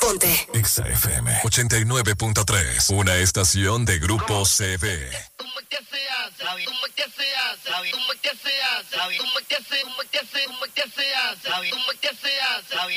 Ponte. Exa FM 89.3. Una estación de Grupo CV. ¿Cómo que se hace? ¿Cómo que se hace? ¿Cómo que se hace? ¿Cómo que se hace? ¿Cómo que se hace? ¿Cómo que se hace?